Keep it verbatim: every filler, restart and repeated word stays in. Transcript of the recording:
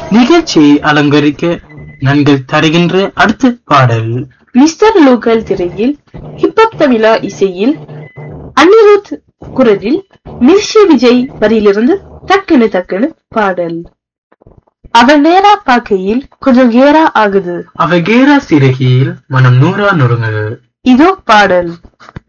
நிகழ்ச்சியை அலங்கரிக்க நன்கள் தருகின்ற அடுத்த பாடல் மிஸ்டர் லோக்கல் திரையில் ஹிப்ஹப் தமிழா இசையில் அனிருத் குரலில் மிர்ஷி விஜய் வரியிலிருந்து டக்குனு டக்குனு பாடல். அவள் நேரா பார்க்கையில் கொஞ்சம் கேரா ஆகுது, அவ கேரா சிறகியில் மனம் நூறா நொறுங்குது. இதோ பாடல்.